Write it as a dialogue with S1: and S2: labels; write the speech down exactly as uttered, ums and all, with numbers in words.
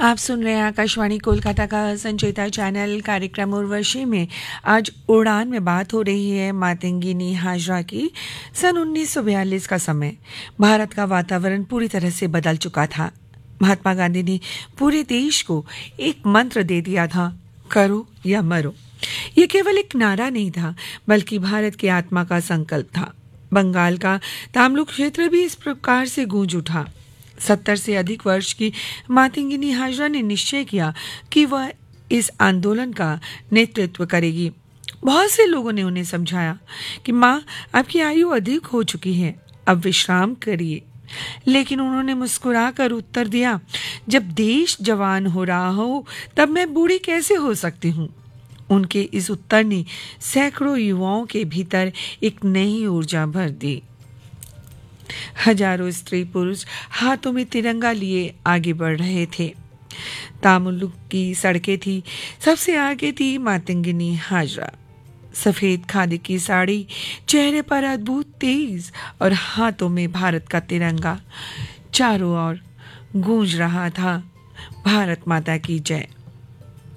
S1: आप सुन रहे हैं आकाशवाणी कोलकाता का संचेता चैनल कार्यक्रम उर्वशी में। आज उड़ान में बात हो रही है मातंगिनी हाजरा की। सन उन्नीस सौ बयालीस का समय, भारत का वातावरण पूरी तरह से बदल चुका था। महात्मा गांधी ने पूरे देश को एक मंत्र दे दिया था, करो या मरो। ये केवल एक नारा नहीं था, बल्कि भारत की आत्मा का संकल्प था। बंगाल का ताम्लुक क्षेत्र भी इस प्रकार से गूंज उठा। सत्तर से अधिक वर्ष की मातंगिनी हाजरा ने निश्चय किया कि वह इस आंदोलन का नेतृत्व करेगी। बहुत से लोगों ने उन्हें समझाया कि माँ, आपकी आयु अधिक हो चुकी है, अब विश्राम करिए। लेकिन उन्होंने मुस्कुराकर उत्तर दिया, जब देश जवान हो रहा हो तब मैं बूढ़ी कैसे हो सकती हूँ। उनके इस उत्तर ने सैकड़ों युवाओं के भीतर एक नई ऊर्जा भर दी। हजारों स्त्री पुरुष हाथों में तिरंगा लिए आगे बढ़ रहे थे। तामुल्लुक की सड़कें थी, सबसे आगे थी मातंगिनी हाजरा। सफेद खादी की साड़ी, चेहरे पर अद्भुत तेज और हाथों में भारत का तिरंगा। चारों ओर गूंज रहा था, भारत माता की जय।